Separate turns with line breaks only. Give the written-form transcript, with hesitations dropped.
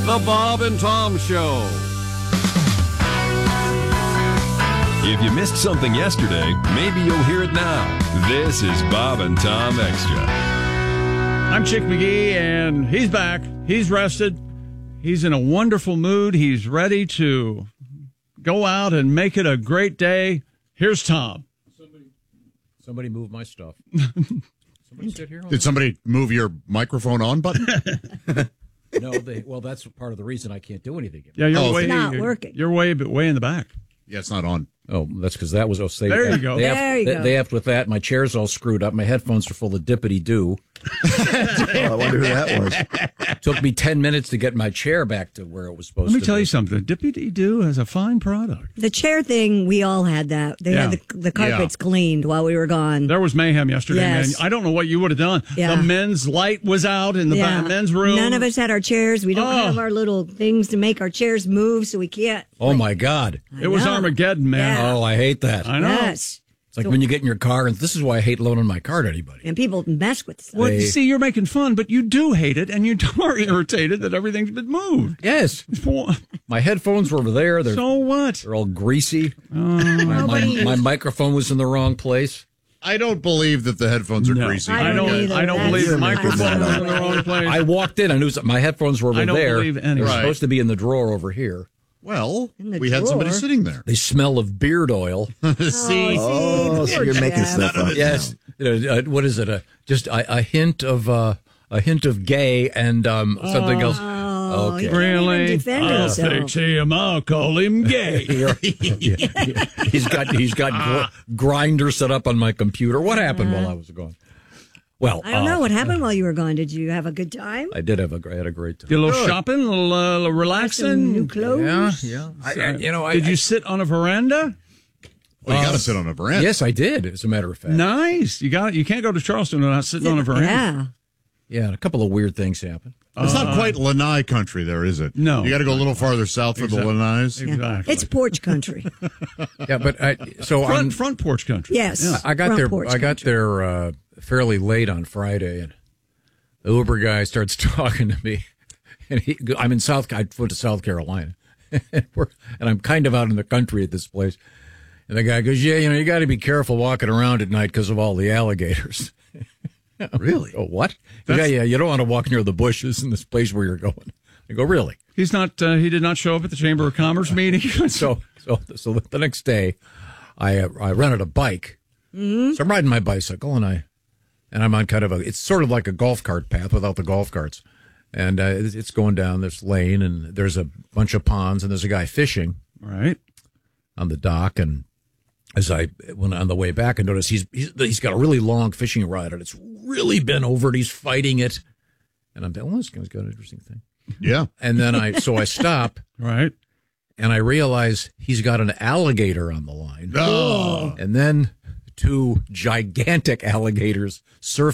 The Bob and Tom Show.
If you missed something yesterday, maybe you'll hear it now. This is Bob and Tom Extra.
I'm Chick McGee, and he's back. He's rested. He's in a wonderful mood. He's ready to go out and make it a great day. Here's Tom.
Somebody move my stuff. Somebody sit here.
Did somebody move your microphone on button?
No, well, that's part of the reason I can't do anything.
Yeah, you're
It's not working.
You're way in the back.
Yeah, it's not on.
Oh, that's because that was
There you go.
There you go.
They have with that. My chair's all screwed up. My headphones are full of dippity-doo.
I wonder who that was.
Took me 10 minutes to get my chair back to where it was supposed to be.
Let me tell you something. Dippy-Dee-Doo has a fine product.
The chair thing, we all had that. They had the carpets cleaned while we were gone.
There was mayhem yesterday,
Yes.
man. I don't know what you would have done.
Yeah.
The men's light was out in the men's room.
None of us had our chairs. We don't have our little things to make our chairs move, so we can't.
Oh, my God.
It was Armageddon, man.
Yeah.
Oh, I hate that.
I know.
Yes.
It's like when you get in your car, and this is why I hate loaning my car to anybody.
And people mess with stuff.
Well, see, you're making fun, but you do hate it, and you are irritated that everything's been moved.
Yes. My headphones were over there.
So what?
They're all greasy. My microphone was in the wrong place.
I don't believe that the headphones are greasy.
I don't either.
I don't
That's
believe the
my
microphone was in the wrong place.
I walked in. I knew my headphones were over
I don't
there.
believe any
They were
of it.
supposed to be in the drawer over here.
Well,
In the
we had somebody
drawer.
sitting there.
They smell of beard oil.
See?
Oh, so you're making stuff up.
Yes. What is it? Just a hint of gay and something else.
Oh,
Okay.
he can't
Really?
even defend
I'll
himself.
fix him. I'll call him gay.
He's got Grindr set up on my computer. What happened while I was gone? Well,
I don't know what happened while you were gone. Had you have a good time?
I did have I had a great time.
Did a little shopping, a little
Some
relaxing.
new clothes?
Yeah.
Did you sit on a veranda?
Well, you got to sit on a veranda.
Yes, I did. As a matter of fact.
Nice. You can't go to Charleston without sitting on a veranda.
Yeah.
Yeah, and a couple of weird things happened.
It's not quite Lanai country there, is it?
No.
You got to go a little farther south for the Lanais.
Exactly.
It's porch country.
Yeah, but
front porch country.
Yes.
I got
Front
there.
porch
I got
country.
there fairly late on Friday, and the Uber guy starts talking to me. And I'm in I went to South Carolina, and I'm kind of out in the country at this place. And the guy goes, "Yeah, you got to be careful walking around at night because of all the alligators."
Really?
Oh, what? Yeah, you don't want to walk near the bushes in this place where you're going. I go, really?
He's not. He did not show up at the Chamber of Commerce meeting.
So the next day, I rented a bike. Mm-hmm. So I'm riding my bicycle, and I'm on kind of it's sort of like a golf cart path without the golf carts, and it's going down this lane, and there's a bunch of ponds, and there's a guy fishing
Right.
on the dock, and as I went on the way back, I noticed he's got a really long fishing rod, and it's really been over it. He's fighting it, and I'm thinking, this guy's got an interesting thing.
Yeah.
And then I stop,
Right.
and I realize he's got an alligator on the line.
Oh.
And then two gigantic alligators surf